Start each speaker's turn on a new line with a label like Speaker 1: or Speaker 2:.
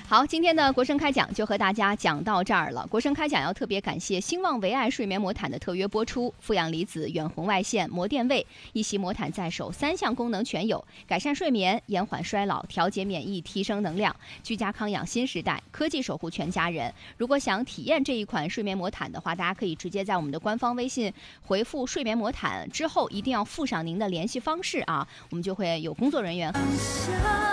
Speaker 1: 好，今天的国声开讲就和大家讲到这儿了。国声开讲要特别感谢兴旺维爱睡眠魔毯的特约播出，负氧离子、远红外线、膜电位，一袭魔毯在手，3项功能全有，改善睡眠、延缓衰老、调节免疫、提升能量，居家康养新时代，科技守护全家人。如果想体验这一款睡眠魔毯的话，大家可以直接在我们的官方微信回复睡眠魔毯之后，一定要附上您的联系方式啊，我们就会有工作人员